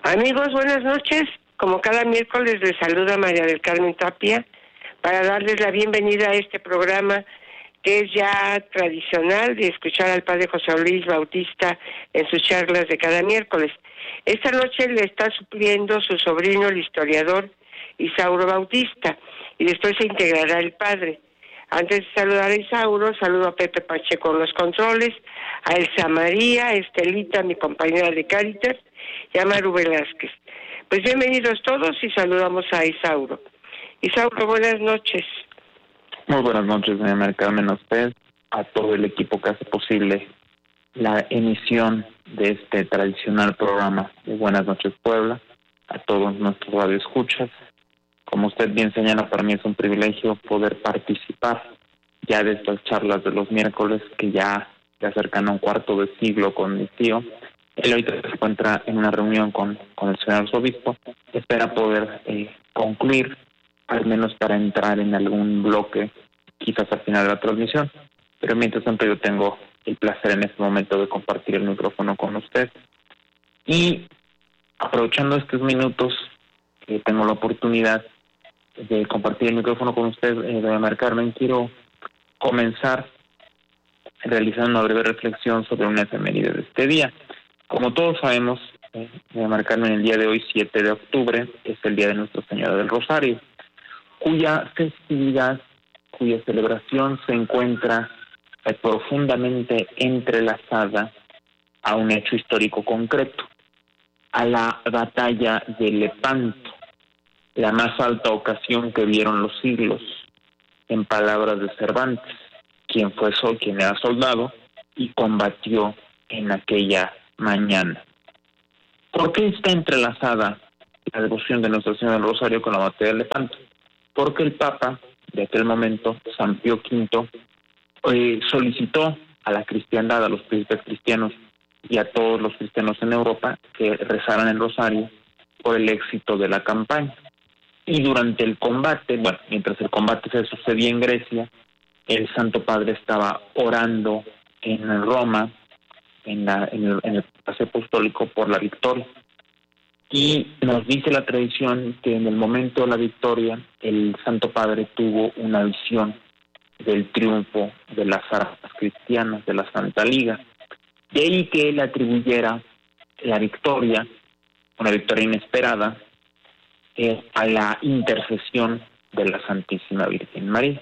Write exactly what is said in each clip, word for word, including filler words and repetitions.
Amigos, buenas noches. Como cada miércoles les saluda María del Carmen Tapia para darles la bienvenida a este programa que es ya tradicional de escuchar al padre José Luis Bautista en sus charlas de cada miércoles. Esta noche le está supliendo su sobrino, el historiador Isauro Bautista, y después se integrará el padre. Antes de saludar a Isauro, saludo a Pepe Pacheco en los controles, a Elsa María, a Estelita, mi compañera de Cáritas, y a Maru Velázquez. Pues bienvenidos todos y saludamos a Isauro. Isauro, buenas noches. Muy buenas noches, doña María Carmen, a usted, a todo el equipo que hace posible la emisión de este tradicional programa de Buenas noches Puebla, a todos nuestros radioescuchas. Como usted bien señala, para mí es un privilegio poder participar ya de estas charlas de los miércoles que ya se acercan a un cuarto de siglo con mi tío. Él ahorita se encuentra en una reunión con, con el señor arzobispo. Espera poder eh, concluir, al menos para entrar en algún bloque, quizás al final de la transmisión. Pero mientras tanto yo tengo el placer en este momento de compartir el micrófono con usted. Y aprovechando estos minutos que tengo la oportunidad de compartir el micrófono con usted, eh, doña María Carmen, quiero comenzar realizando una breve reflexión sobre una efeméride de este día. Como todos sabemos, eh, doña María Carmen, el día de hoy, siete de octubre, es el día de Nuestra Señora del Rosario, cuya festividad, cuya celebración se encuentra eh, profundamente entrelazada a un hecho histórico concreto, a la batalla de Lepanto, la más alta ocasión que vieron los siglos, en palabras de Cervantes, quien fue sol, quien era soldado y combatió en aquella mañana. ¿Por qué está entrelazada la devoción de Nuestra Señora del Rosario con la batalla de Lepanto? Porque el Papa de aquel momento, San Pío quinto, eh, solicitó a la cristiandad, a los príncipes cristianos y a todos los cristianos en Europa que rezaran el rosario por el éxito de la campaña. Y durante el combate, bueno, mientras el combate se sucedía en Grecia, el Santo Padre estaba orando en Roma, en, la, en, el, en el Palacio Apostólico, por la victoria. Y nos dice la tradición que en el momento de la victoria, el Santo Padre tuvo una visión del triunfo de las armas cristianas, de la Santa Liga. De ahí que él atribuyera la victoria, una victoria inesperada, eh, a la intercesión de la Santísima Virgen María.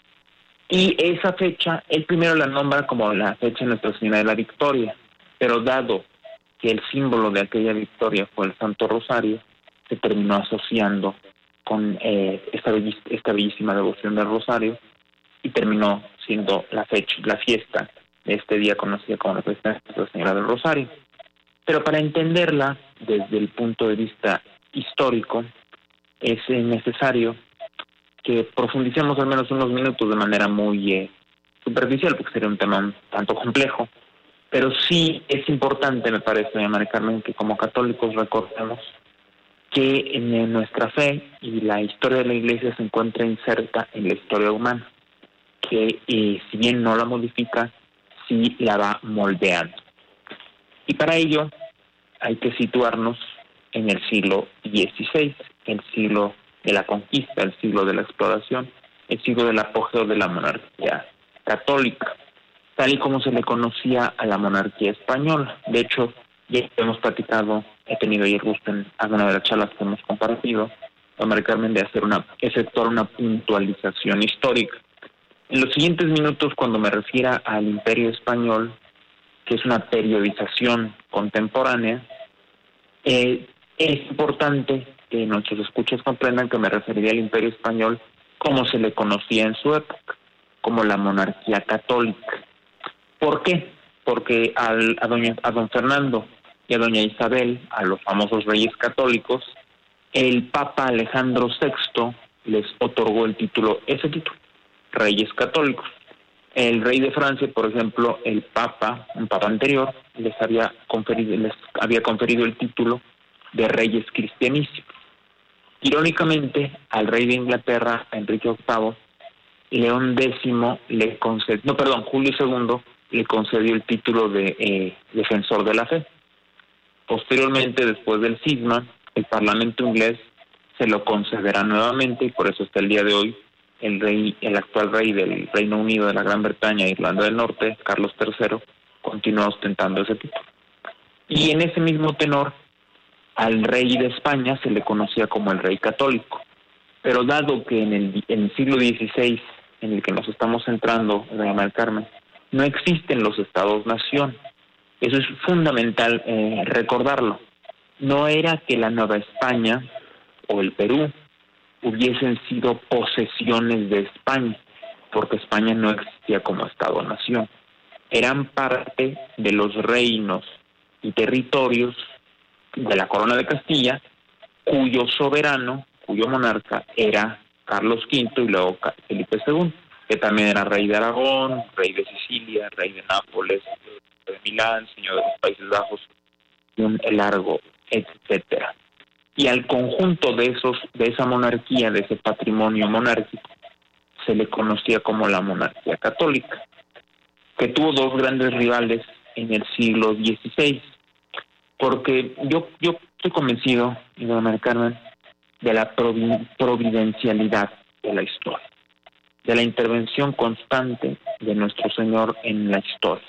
Y esa fecha, él primero la nombra como la fecha de Nuestra Señora de la Victoria, pero dado que el símbolo de aquella victoria fue el Santo Rosario, se terminó asociando con eh, esta, bellí- esta bellísima devoción del Rosario y terminó siendo la fecha, la fiesta de este día conocida como la fiesta de Nuestra Señora del Rosario. Pero para entenderla desde el punto de vista histórico, es eh, necesario que profundicemos al menos unos minutos de manera muy eh, superficial, porque sería un tema un tanto complejo, pero sí es importante, me parece, doña María Carmen, que como católicos recordemos que en nuestra fe y la historia de la Iglesia se encuentra inserta en la historia humana, que eh, si bien no la modifica, sí la va moldeando. Y para ello hay que situarnos en el siglo dieciséis, el siglo de la conquista, el siglo de la exploración, el siglo del apogeo de la monarquía católica, tal y como se le conocía a la monarquía española. De hecho, ya hemos platicado, he tenido ya el gusto en alguna de las charlas que hemos compartido, don María Carmen, de hacer una, efectuar una puntualización histórica. En los siguientes minutos, cuando me refiera al Imperio Español, que es una periodización contemporánea, eh, es importante que nuestros escuchas comprendan que me referiría al Imperio Español como se le conocía en su época, como la monarquía católica. ¿Por qué? Porque al, a, doña, a don Fernando y a doña Isabel, a los famosos reyes católicos, el Papa Alejandro sexto les otorgó el título, ese título, reyes católicos. El rey de Francia, por ejemplo, el Papa, un Papa anterior, les había conferido, les había conferido el título de reyes cristianísimos. Irónicamente, al rey de Inglaterra, Enrique octavo, León décimo le concedió, no, perdón, Julio segundo le concedió el título de eh, defensor de la fe. Posteriormente, después del cisma, el Parlamento inglés se lo concederá nuevamente y por eso hasta el día de hoy el rey, el actual rey del Reino Unido, de la Gran Bretaña e Irlanda del Norte, Carlos tercero, continúa ostentando ese título. Y en ese mismo tenor, al rey de España se le conocía como el rey católico. Pero dado que en el, en el siglo dieciséis, en el que nos estamos centrando, doña María Carmen, no existen los estados-nación. Eso es fundamental eh, recordarlo. No era que la Nueva España o el Perú hubiesen sido posesiones de España, porque España no existía como estado-nación. Eran parte de los reinos y territorios de la Corona de Castilla, cuyo soberano, cuyo monarca era Carlos quinto y luego Felipe segundo, que también era rey de Aragón, rey de Sicilia, rey de Nápoles, de Milán, señor de los Países Bajos, y un largo, etcétera. Y al conjunto de esos, de esa monarquía, de ese patrimonio monárquico, se le conocía como la monarquía católica, que tuvo dos grandes rivales en el siglo dieciséis, porque yo yo estoy convencido, doña María Carmen, de la providencialidad de la historia, de la intervención constante de nuestro Señor en la historia.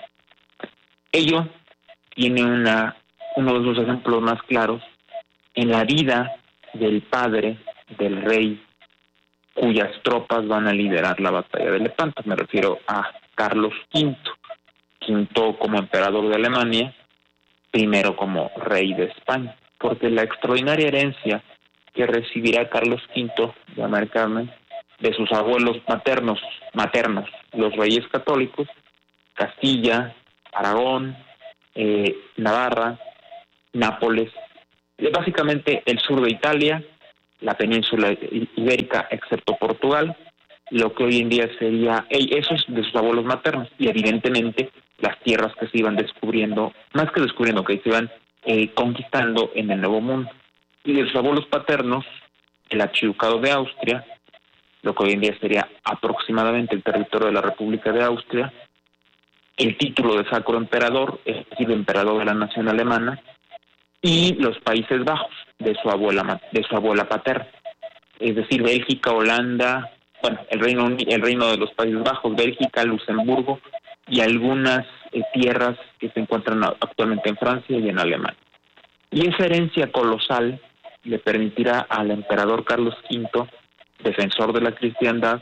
Ello tiene una uno de los ejemplos más claros en la vida del padre del rey cuyas tropas van a liderar la batalla de Lepanto. Me refiero a Carlos quinto, quinto como emperador de Alemania, primero como rey de España, porque la extraordinaria herencia que recibirá Carlos quinto, de María Carmen, de sus abuelos maternos, maternos, los reyes católicos, Castilla, Aragón, eh, Navarra, Nápoles, básicamente el sur de Italia, la península ibérica, excepto Portugal, lo que hoy en día sería, eso es de sus abuelos maternos, y evidentemente las tierras que se iban descubriendo, más que descubriendo, que se iban eh, conquistando en el Nuevo Mundo. Y de sus abuelos paternos, el archiducado de Austria, lo que hoy en día sería aproximadamente el territorio de la República de Austria, el título de Sacro Emperador, es decir, emperador de la nación alemana, y los Países Bajos de su abuela de su abuela paterna, es decir, Bélgica, Holanda, bueno, el reino el reino de los Países Bajos, Bélgica, Luxemburgo y algunas eh, tierras que se encuentran actualmente en Francia y en Alemania. Y esa herencia colosal le permitirá al emperador Carlos quinto, defensor de la cristiandad,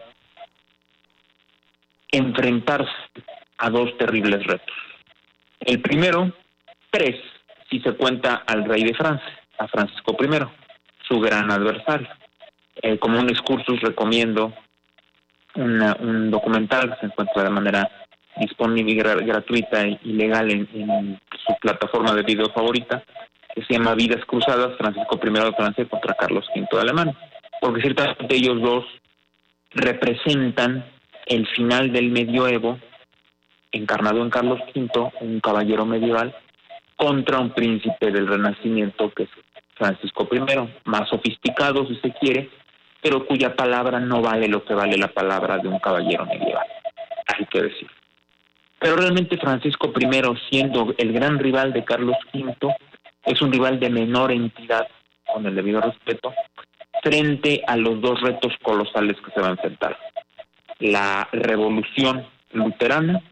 enfrentarse a dos terribles retos. El primero, tres, si se cuenta al rey de Francia, a Francisco primero, su gran adversario. Eh, como un excursus recomiendo una, un documental que se encuentra de manera disponible, gra- gratuita y legal en, en su plataforma de video favorita, que se llama Vidas Cruzadas, Francisco primero de Francia contra Carlos quinto de Alemania, porque ciertamente ellos dos representan el final del medioevo, encarnado en Carlos quinto, un caballero medieval, contra un príncipe del Renacimiento que es Francisco primero, más sofisticado si se quiere, pero cuya palabra no vale lo que vale la palabra de un caballero medieval, hay que decir. Pero realmente Francisco primero, siendo el gran rival de Carlos quinto, es un rival de menor entidad, con el debido respeto, frente a los dos retos colosales que se va a enfrentar: la revolución luterana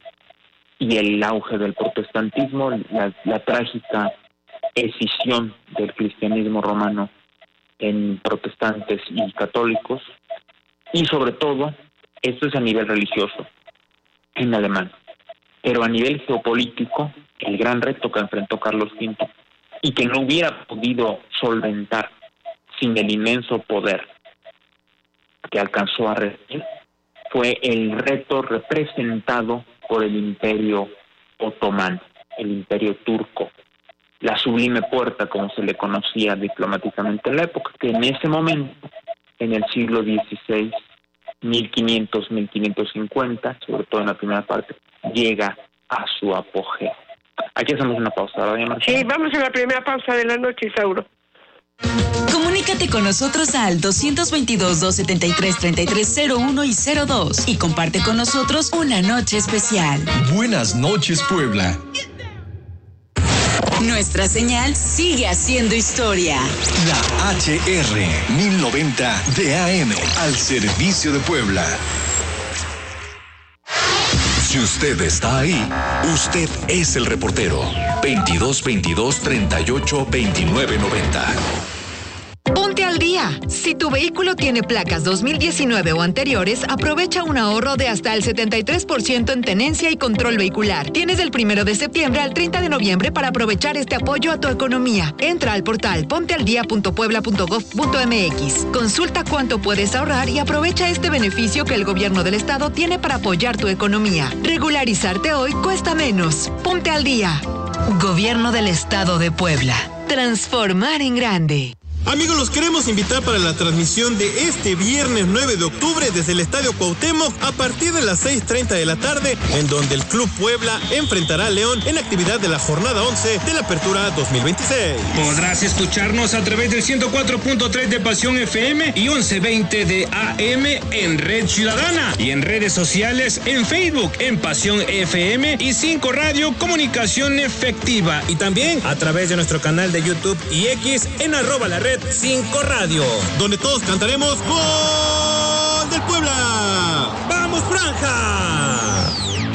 y el auge del protestantismo, la, la trágica escisión del cristianismo romano en protestantes y católicos, y sobre todo, esto es a nivel religioso, en alemán, pero a nivel geopolítico, el gran reto que enfrentó Carlos quinto, y que no hubiera podido solventar sin el inmenso poder que alcanzó a recibir, fue el reto representado por el Imperio Otomano, el Imperio Turco, la Sublime Puerta, como se le conocía diplomáticamente en la época, que en ese momento, en el siglo dieciséis, mil quinientos a mil quinientos cincuenta, sobre todo en la primera parte, llega a su apogeo. Aquí hacemos una pausa, ¿verdad, Marcela? Sí, vamos a la primera pausa de la noche, Isauro. Comunícate con nosotros al dos veintidós, doscientos setenta y tres, treinta y tres cero uno y cero dos y comparte con nosotros una noche especial. Buenas noches, Puebla. Nuestra señal sigue haciendo historia. La H R mil noventa de A M al servicio de Puebla. Si usted está ahí, usted es el reportero. veintidós veintidós treinta y ocho veintinueve noventa. Ponte al día. Si tu vehículo tiene placas dos mil diecinueve o anteriores, aprovecha un ahorro de hasta el setenta y tres por ciento en tenencia y control vehicular. Tienes del primero de septiembre al treinta de noviembre para aprovechar este apoyo a tu economía. Entra al portal pontealdía punto puebla punto gov punto m x. Consulta cuánto puedes ahorrar y aprovecha este beneficio que el gobierno del estado tiene para apoyar tu economía. Regularizarte hoy cuesta menos. Ponte al día. Gobierno del Estado de Puebla. Transformar en grande. Amigos, los queremos invitar para la transmisión de este viernes nueve de octubre desde el Estadio Cuauhtémoc a partir de las seis treinta de la tarde, en donde el Club Puebla enfrentará a León en actividad de la jornada once de la Apertura dos mil veintiséis. Podrás escucharnos a través del ciento cuatro punto tres de Pasión F M y once veinte de A M en Red Ciudadana y en redes sociales en Facebook en Pasión F M y cinco Radio Comunicación Efectiva, y también a través de nuestro canal de YouTube y X en arroba la red cinco Radio, donde todos cantaremos ¡Gol del Puebla! ¡Vamos, Franja!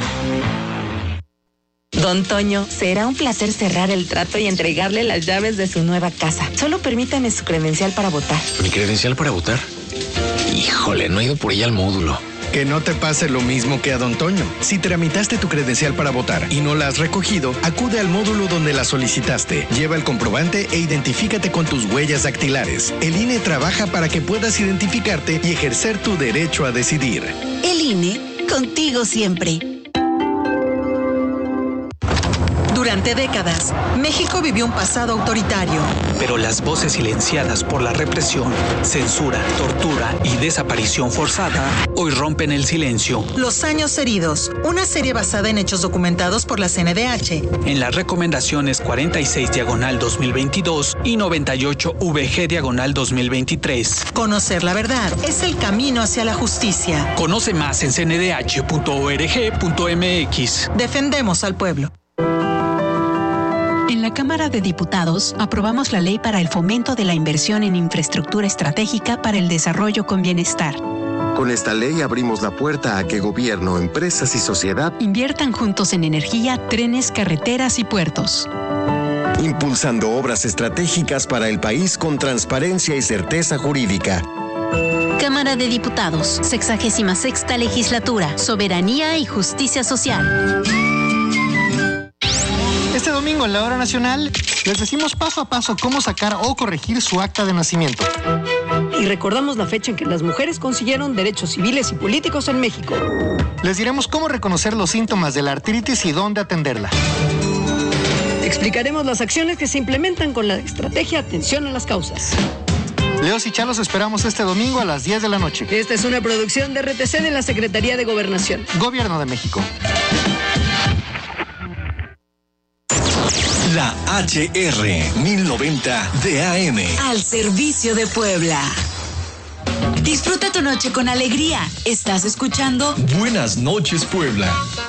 Don Toño, será un placer cerrar el trato y entregarle las llaves de su nueva casa. Solo permítame su credencial para votar. ¿Mi credencial para votar? Híjole, no he ido por ella al módulo. Que no te pase lo mismo que a Don Toño. Si tramitaste tu credencial para votar y no la has recogido, acude al módulo donde la solicitaste. Lleva el comprobante e identifícate con tus huellas dactilares. El I N E trabaja para que puedas identificarte y ejercer tu derecho a decidir. El I N E, contigo siempre. Durante décadas, México vivió un pasado autoritario. Pero las voces silenciadas por la represión, censura, tortura y desaparición forzada hoy rompen el silencio. Los años heridos, una serie basada en hechos documentados por la C N D H. En las recomendaciones cuarenta y seis diagonal dos mil veintidós y noventa y ocho V G diagonal dos mil veintitrés. Conocer la verdad es el camino hacia la justicia. Conoce más en c n d h punto org punto m x. Defendemos al pueblo. En la Cámara de Diputados aprobamos la ley para el fomento de la inversión en infraestructura estratégica para el desarrollo con bienestar. Con esta ley abrimos la puerta a que gobierno, empresas y sociedad inviertan juntos en energía, trenes, carreteras y puertos. Impulsando obras estratégicas para el país con transparencia y certeza jurídica. Cámara de Diputados, sexagésima sexta legislatura, soberanía y justicia social. Este domingo en la Hora Nacional les decimos paso a paso cómo sacar o corregir su acta de nacimiento. Y recordamos la fecha en que las mujeres consiguieron derechos civiles y políticos en México. Les diremos cómo reconocer los síntomas de la artritis y dónde atenderla. Explicaremos las acciones que se implementan con la estrategia Atención a las Causas. Leos y Chalos esperamos este domingo a las diez de la noche. Esta es una producción de R T C de la Secretaría de Gobernación. Gobierno de México. La H R mil noventa de A M al servicio de Puebla. Disfruta tu noche con alegría. Estás escuchando Buenas noches, Puebla.